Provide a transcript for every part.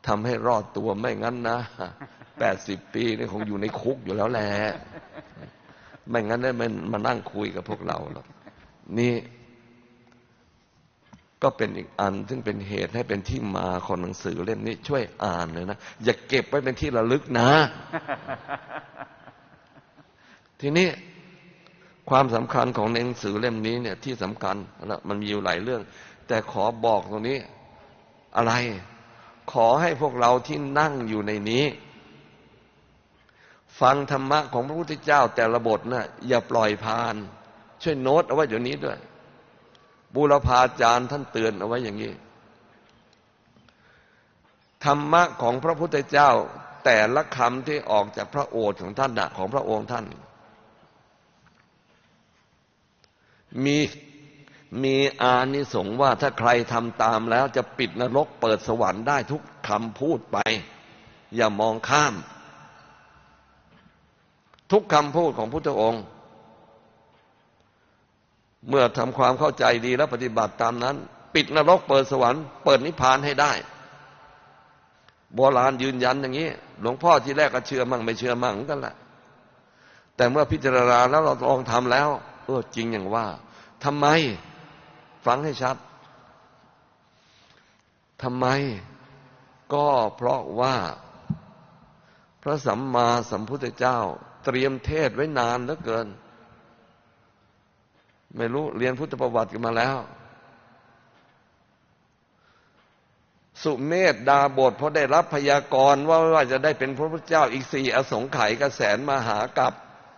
ทำให้รอดตัวไม่งั้นนะ80 ปีนี่คงอยู่ในคุกอยู่แล้วแหละไม่งั้นได้มานั่งคุยกับพวกเราหรอกนี่ก็เป็นอีกอันซึ่งเป็นเหตุให้เป็นที่มาของหนังสือเล่มนี้ช่วยอ่านเลยนะอย่าเก็บไว้เป็นที่ระลึกนะทีนี้ความสำคัญของหนังสือเล่มนี้เนี่ยที่สำคัญนะมันมีอยู่หลายเรื่องแต่ขอบอกตรงนี้อะไรขอให้พวกเราที่นั่งอยู่ในนี้ฟังธรรมะของพระพุทธเจ้าแต่ละบทนะอย่าปล่อยผ่านช่วยโน้ตเอาไว้เดี๋ยวนี้ด้วยบูรพาจารย์ท่านเตือนเอาไว้อย่างนี้ธรรมะของพระพุทธเจ้าแต่ละคำที่ออกจากพระโอษฐ์ของท่านของพระองค์ท่านมีอานิสงส์ว่าถ้าใครทำตามแล้วจะปิดนรกเปิดสวรรค์ได้ทุกคำพูดไปอย่ามองข้ามทุกคำพูดของพุทธองค์เมื่อทำความเข้าใจดีและปฏิบัติตามนั้นปิดนรกเปิดสวรรค์เปิดนิพพานให้ได้โบราณยืนยันอย่างนี้หลวงพ่อที่แรกก็เชื่อมั่งไม่เชื่อมั่งกันแหละแต่เมื่อพิจารณาแล้วเราลองทำแล้วจริงอย่างว่าทำไมฟังให้ชัดทำไมก็เพราะว่าพระสัมมาสัมพุทธเจ้าเตรียมเทศไว้นานเหลือเกินไม่รู้เรียนพุทธประวัติกันมาแล้วสุเมธดาบทพอได้รับพยากรณ์ว่าจะได้เป็นพระพุทธเจ้าอีก4อสงไขยกับแสนมหากัป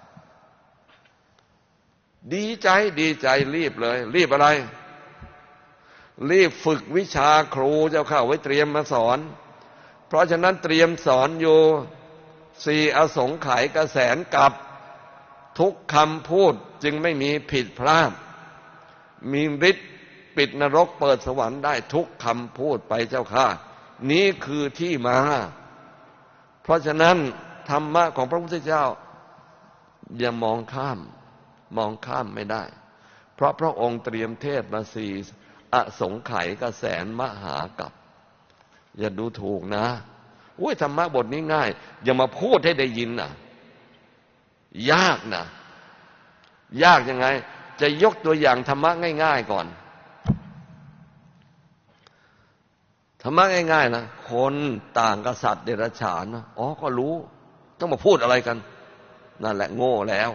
ดีใจรีบเลยรีบอะไรรีบฝึกวิชาครูเจ้าข้าไว้เตรียมมาสอนเพราะฉะนั้นเตรียมสอนอยู่4อสงไขยกับแสนกัปทุกคำพูดจึงไม่มีผิดพลาดมีฤทธิ์ปิดนรกเปิดสวรรค์ได้ทุกคำพูดไปเจ้าค่ะนี้คือที่มาเพราะฉะนั้นธรรมะของพระพุทธเจ้าอย่ามองข้ามไม่ได้เพราะพระองค์เตรียมเทศมา4อสงไขยกับแสนมหากัปอย่าดูถูกนะธรรมะบทนี้ง่ายอย่ามาพูดให้ได้ยินนะยากนะยากยังไงจะยกตัวอย่างธรรมะง่ายๆก่อนธรรมะง่ายๆนะคนต่างกับสัตว์เดรัจฉานนะก็รู้ต้องมาพูดอะไรกันนั่นแหละโง่แล้ว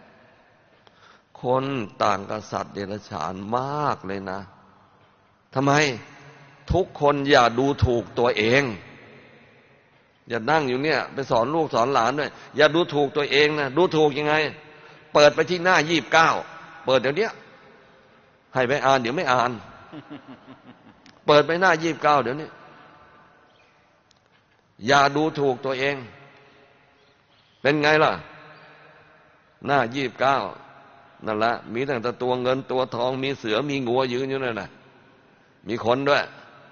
คนต่างกับสัตว์เดรัจฉานมากเลยนะทำไมทุกคนอย่าดูถูกตัวเองอย่านั่งอยู่เนี่ยไปสอนลูกสอนหลานด้วยอย่าดูถูกตัวเองนะดูถูกยังไงเปิดไปที่หน้า29เปิดเดี๋ยวนี้ให้ไปอ่านเดี๋ยวไม่อ่านเปิดไปหน้า29เดี๋ยวนี้อย่าดูถูกตัวเองเป็นไงล่ะหน้า29นั่นแหละมีตั้งแต่ตัวเงินตัวทองมีเสือมีงัวยืนอยู่นั่นน่ะมีคนด้วย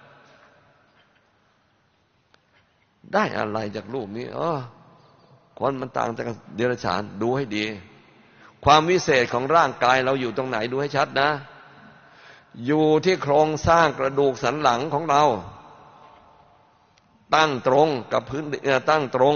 ได้อะไรจากรูปนี้คนมันต่างจากเดรัจฉานดูให้ดีความวิเศษของร่างกายเราอยู่ตรงไหนดูให้ชัดนะอยู่ที่โครงสร้างกระดูกสันหลังของเราตั้งตรงกับพื้นตั้งตรง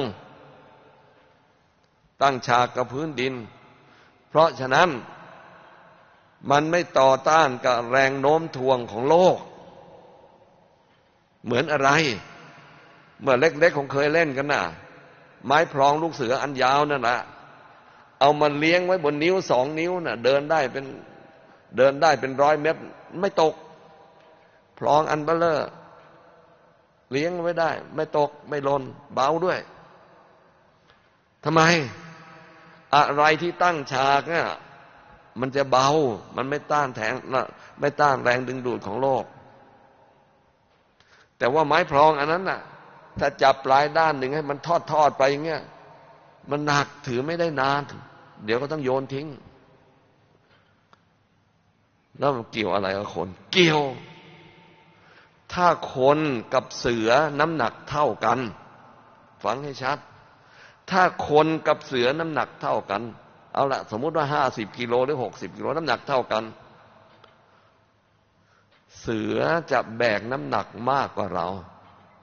ตั้งฉากกับพื้นดินเพราะฉะนั้นมันไม่ต่อต้านกับแรงโน้มถ่วงของโลกเหมือนอะไรเมื่อเล็กๆคงเคยเล่นกันน่ะไม้พลองลูกเสืออันยาวนั่นแหละเอามันเลี้ยงไว้บนนิ้ว2 นิ้วน่ะเดินได้เป็น100 เมตรไม่ตกพลองอันเบ้อเร่อเลี้ยงไว้ได้ไม่ตกไม่หล่นเบาด้วยทำไมอะไรที่ตั้งฉากเนี่ยมันจะเบามันไม่ต้านแรงดึงดูดของโลกแต่ว่าไม้พลองอันนั้นน่ะถ้าจับปลายด้านหนึ่งให้มันทอดไปอย่างเงี้ยมันหนักถือไม่ได้นานเดี๋ยวก็ต้องโยนทิ้งแล้วมันเกี่ยวอะไรกับคนเกี่ยวถ้าคนกับเสือน้ำหนักเท่ากันฟังให้ชัดถ้าคนกับเสือน้ำหนักเท่ากันเอาละสมมุติว่า50 กิโลหรือ60 กิโลน้ำหนักเท่ากันเสือจะแบกน้ำหนักมากกว่าเรา